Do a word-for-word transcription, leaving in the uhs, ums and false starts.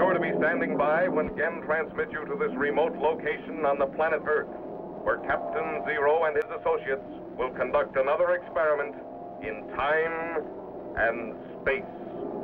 sure to be standing by when Gen transmits you to this remote location on the planet Earth, where Captain Zero and his associates will conduct another experiment in time and space.